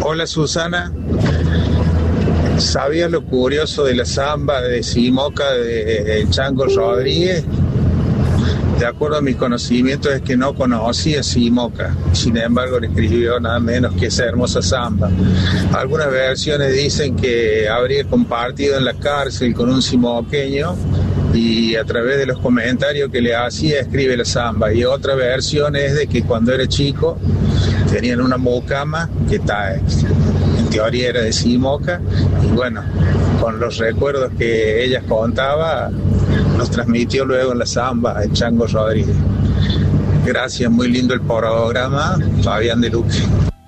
Hola Susana, ¿sabías lo curioso de la samba de Simoca de Chango Rodríguez? De acuerdo a mis conocimientos es que no conocía Simoca, sin embargo le escribió nada menos que esa hermosa samba. Algunas versiones dicen que habría compartido en la cárcel con un simoqueño y a través de los comentarios que le hacía escribe la samba, y otra versión es de que cuando era chico tenían una mucama que en teoría era de Simoca, y bueno, con los recuerdos que ella contaba nos transmitió luego en la samba el Chango Rodríguez. Gracias, muy lindo el programa. Fabián de Luque.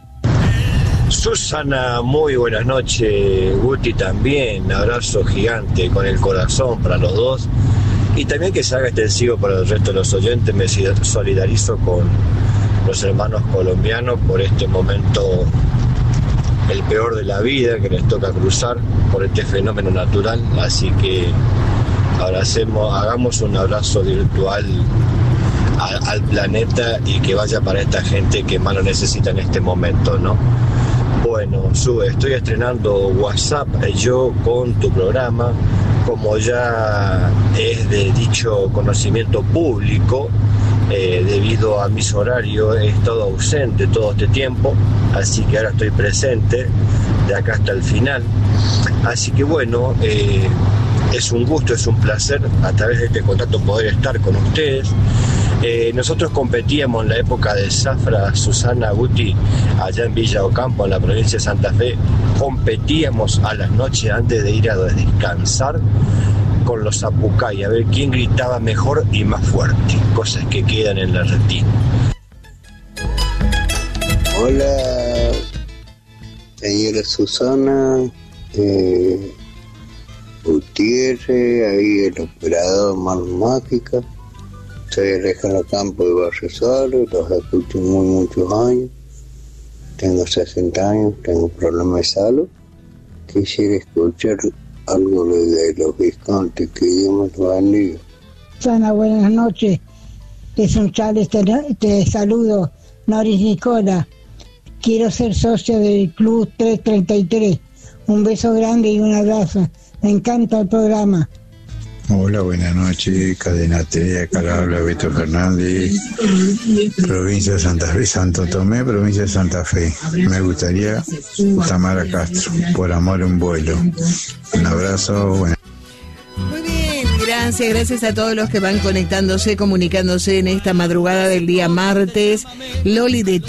Susana, muy buenas noches. Guti también, abrazo gigante con el corazón para los dos, y también que se haga extensivo para el resto de los oyentes. Me solidarizo con los hermanos colombianos por este momento, el peor de la vida que les toca cruzar por este fenómeno natural, así que hagamos un abrazo virtual al planeta y que vaya para esta gente que más lo necesita en este momento, ¿no? Bueno, estoy estrenando WhatsApp yo con tu programa, como ya es de dicho conocimiento público. Debido a mis horarios he estado ausente todo este tiempo, así que ahora estoy presente de acá hasta el final. Así que bueno, es un gusto, es un placer a través de este contacto poder estar con ustedes. Nosotros competíamos en la época de Zafra, Susana, Guti, allá en Villa Ocampo, en la provincia de Santa Fe. Competíamos a las noches antes de ir a descansar con los Zapucay, a ver quién gritaba mejor y más fuerte, cosas que quedan en la retina. Hola, señora Susana, Gutiérrez, ahí el operador Mano Mágica. Soy Alejandro Campo de Barrio Suárez, los escucho muchos años, tengo 60 años, tengo problemas de salud. Quisiera escuchar algo de los Visconti, que Dios me lo bendiga. Susana, buenas noches. De Sunchales te saludo, Noris Nicola. Quiero ser socio del Club 333. Un beso grande y un abrazo. Me encanta el programa. Hola, buenas noches, Cadenate, acá le habla Beto Fernández, provincia de Santa Fe, Santo Tomé, provincia de Santa Fe. Me gustaría Tamara Castro, Por amor un vuelo. Un abrazo, bueno. Muy bien, gracias a todos los que van conectándose, comunicándose en esta madrugada del día martes. Loli de